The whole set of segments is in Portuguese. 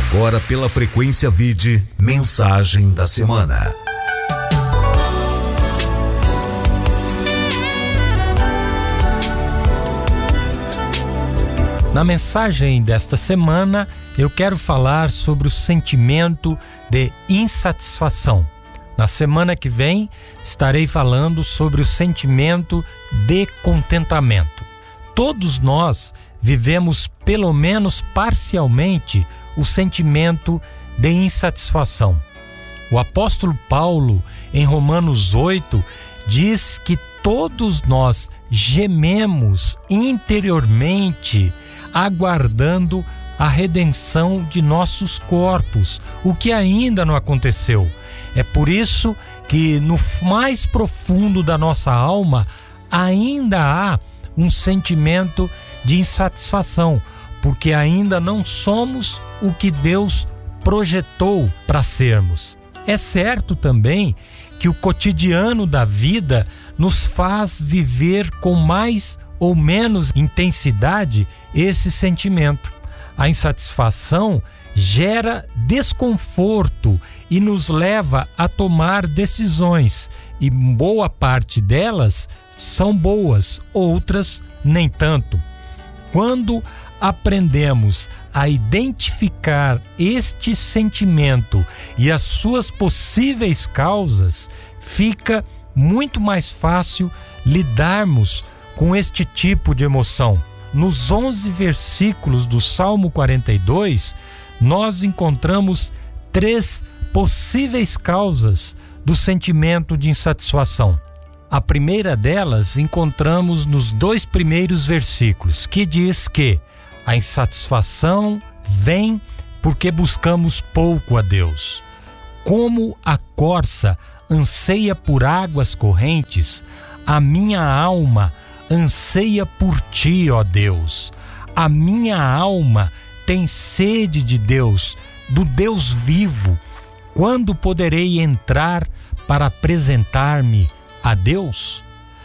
Agora pela Frequência Vide, mensagem da semana. Na mensagem desta semana, eu quero falar sobre o sentimento de insatisfação. Na semana que vem, estarei falando sobre o sentimento de contentamento. Todos nós vivemos, pelo menos parcialmente, o sentimento de insatisfação. O apóstolo Paulo, em Romanos 8, diz que todos nós gememos interiormente, aguardando a redenção de nossos corpos, o que ainda não aconteceu. É por isso que no mais profundo da nossa alma ainda há um sentimento de insatisfação, porque ainda não somos o que Deus projetou para sermos. É certo também que o cotidiano da vida nos faz viver com mais ou menos intensidade esse sentimento. A insatisfação gera desconforto e nos leva a tomar decisões, e boa parte delas são boas, outras nem tanto. Quando aprendemos a identificar este sentimento e as suas possíveis causas, fica muito mais fácil lidarmos com este tipo de emoção. Nos 11 versículos do Salmo 42, nós encontramos 3 possíveis causas do sentimento de insatisfação. A primeira delas encontramos nos 2 primeiros versículos, que diz que a insatisfação vem porque buscamos pouco a Deus. Como a corça anseia por águas correntes, a minha alma anseia por ti, ó Deus. A minha alma tem sede de Deus, do Deus vivo. Quando poderei entrar para apresentar-me a Deus?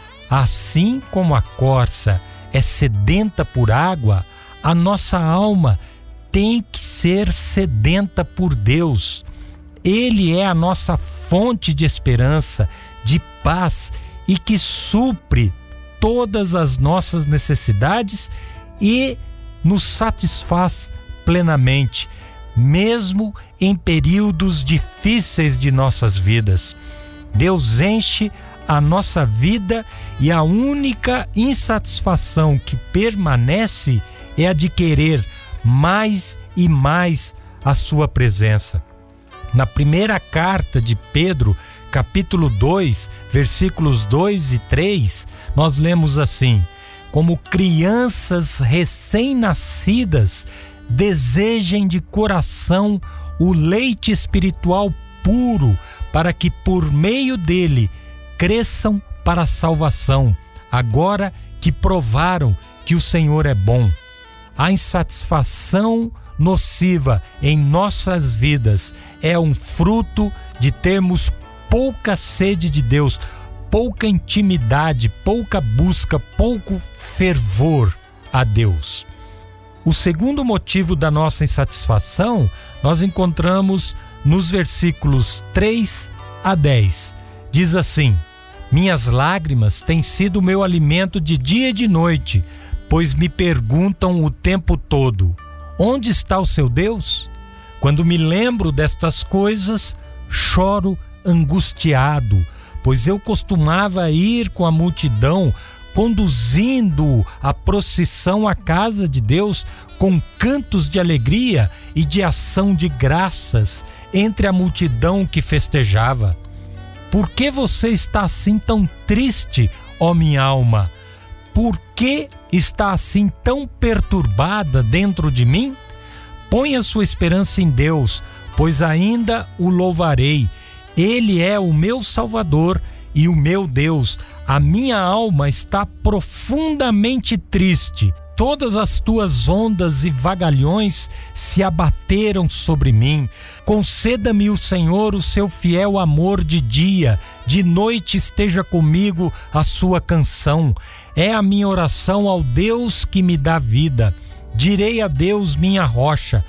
Assim como a corça é sedenta por água, a nossa alma tem que ser sedenta por Deus. Ele é a nossa fonte de esperança, de paz e que supre todas as nossas necessidades e nos satisfaz plenamente, mesmo em períodos difíceis de nossas vidas. Deus enche a nossa vida e a única insatisfação que permanece é a de querer mais e mais a sua presença. Na primeira carta de Pedro, capítulo 2, versículos 2 e 3, nós lemos assim: como crianças recém-nascidas, desejem de coração o leite espiritual puro, para que por meio dele cresçam para a salvação, agora que provaram que o Senhor é bom. A insatisfação nociva em nossas vidas é um fruto de termos pouca sede de Deus, pouca intimidade, pouca busca, pouco fervor a Deus. O segundo motivo da nossa insatisfação nós encontramos nos versículos 3 a 10. Diz assim: minhas lágrimas têm sido o meu alimento de dia e de noite, pois me perguntam o tempo todo: onde está o seu Deus? Quando me lembro destas coisas, choro angustiado, pois eu costumava ir com a multidão, conduzindo a procissão à casa de Deus com cantos de alegria e de ação de graças entre a multidão que festejava. Por que você está assim tão triste, ó minha alma? Por que está assim tão perturbada dentro de mim? Põe a sua esperança em Deus, pois ainda o louvarei. Ele é o meu Salvador e o meu Deus. A minha alma está profundamente triste. Todas as tuas ondas e vagalhões se abateram sobre mim. Conceda-me o Senhor o seu fiel amor de dia. De noite esteja comigo a sua canção. É a minha oração ao Deus que me dá vida. Direi a Deus, minha rocha: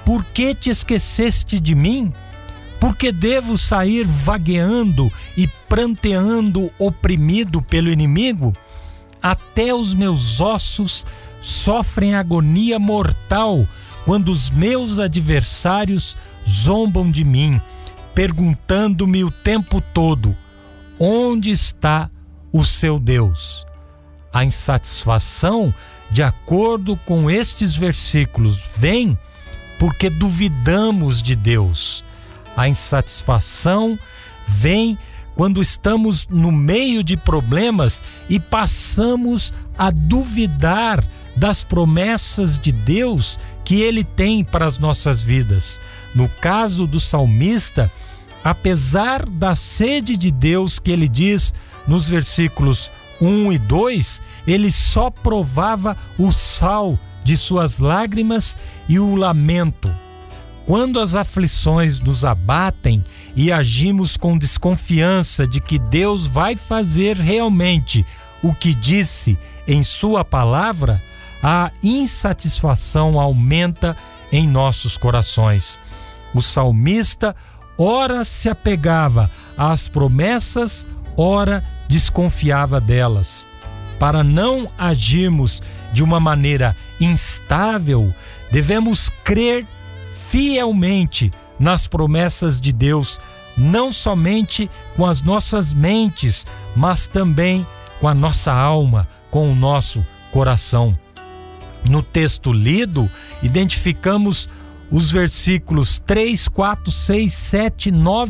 por que te esqueceste de mim? Porque devo sair vagueando e pranteando, oprimido pelo inimigo? Até os meus ossos sofrem agonia mortal quando os meus adversários zombam de mim, perguntando-me o tempo todo: onde está o seu Deus? A insatisfação, de acordo com estes versículos, vem porque duvidamos de Deus. A insatisfação vem quando estamos no meio de problemas e passamos a duvidar das promessas de Deus que Ele tem para as nossas vidas. No caso do salmista, apesar da sede de Deus que ele diz nos versículos 1 e 2, ele só provava o sal de suas lágrimas e o lamento. Quando as aflições nos abatem e agimos com desconfiança de que Deus vai fazer realmente o que disse em sua palavra, a insatisfação aumenta em nossos corações. O salmista ora se apegava às promessas, ora desconfiava delas. Para não agirmos de uma maneira instável, devemos crer fielmente nas promessas de Deus, não somente com as nossas mentes, mas também com a nossa alma, com o nosso coração. No texto lido, identificamos os versículos 3, 4, 6, 7, 9